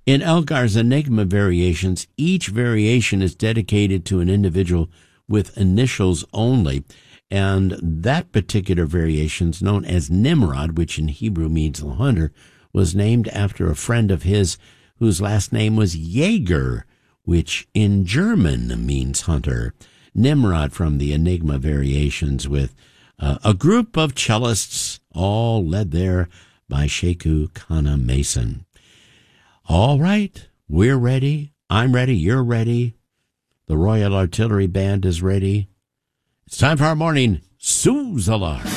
In Elgar's Enigma variations, each variation is dedicated to an individual with initials only, and that particular variation is known as Nimrod, which in Hebrew means the hunter, was named after a friend of his whose last name was Jaeger, which in German means hunter. Nimrod from the Enigma variations with a group of cellists, all led there by Sheku Kana Mason. All right, we're ready. I'm ready. You're ready. The Royal Artillery Band is ready. It's time for our morning Suze Alarm.